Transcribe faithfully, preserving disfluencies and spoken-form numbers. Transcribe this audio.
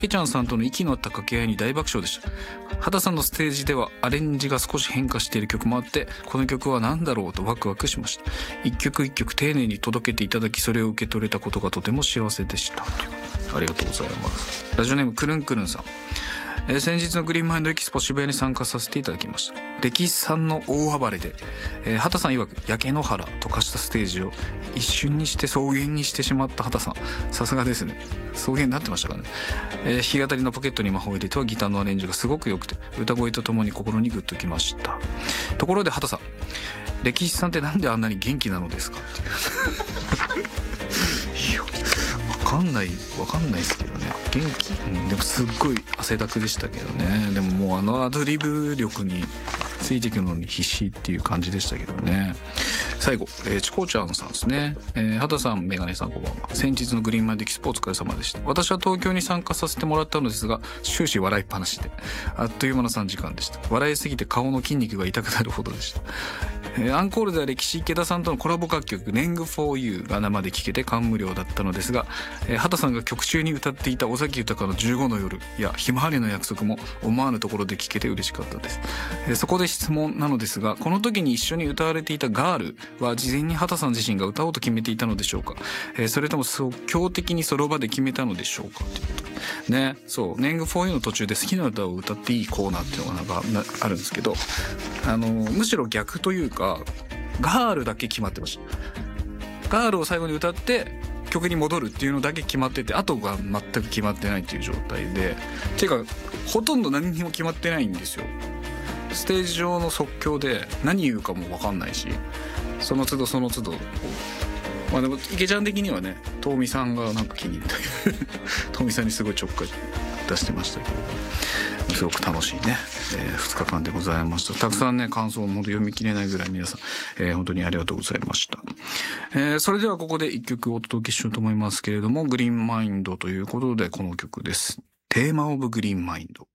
ペちゃんさんとの息の合った掛け合いに大爆笑でした。畑さんのステージではアレンジが少し変化している曲もあって、この曲は何だろうとワクワクしました。一曲一曲丁寧に届けていただき、それを受け取れたことがとても幸せでした。ありがとうございます。ラジオネームくるんくるんさん。えー、先日のグリーンマインドエキスポ渋谷に参加させていただきました。歴史さんの大暴れで、えー、畑さん曰く焼け野原と化したステージを一瞬にして草原にしてしまった畑さん、さすがですね。草原になってましたからね。えー、弾き語りのポケットに魔法を入れてはギターのアレンジがすごく良くて、歌声とともに心にグッときました。ところで畑さん、歴史さんってなんであんなに元気なのですかいや、わかんないわかんないですけどね。元気、うん、でもすっごい汗だくでしたけどね。でももうあのアドリブ力についていくのに必死っていう感じでしたけどね。最後、えー、チコちゃんさんですね。えー、畑さん、メガネさんこんばんは。先日のグリーンマインドエキスポお疲れ様でした。私は東京に参加させてもらったのですが、終始笑いっぱなしで、あっという間のさんじかんでした。笑いすぎて顔の筋肉が痛くなるほどでした。えー、アンコールでは歴史池田さんとのコラボ楽曲 ネングフォーユー が生で聴けて感無量だったのですが、えー、畑さんが曲中に歌っていた尾崎豊のじゅうごの夜やひまわりの約束も思わぬところで聴けて嬉しかったです。えー、そこで質問なのですが、この時に一緒に歌われていたガールは事前に畑さん自身が歌おうと決めていたのでしょうか、えー、それとも即興的にその場で決めたのでしょうかということね。そう、ネングフォーユーの途中で好きな歌を歌っていいコーナーっていうのがなんかあるんですけど、あのむしろ逆というか、ガールだけ決まってました。ガールを最後に歌って曲に戻るっていうのだけ決まってて、あとが全く決まってないっていう状態で、ていうかほとんど何にも決まってないんですよ。ステージ上の即興で何言うかも分かんないし、その都度その都度、まあでも池ちゃん的にはね、トーミさんがなんか気に入ったトーミさんにすごいちょっかい出してましたけど、すごく楽しいね、えー、ふつかかんでございました。たくさんね感想も読み切れないぐらい皆さん、えー、本当にありがとうございました。えー、それではここで一曲お届けしようと思いますけれども、グリーンマインドということでこの曲です。テーマオブグリーンマインド。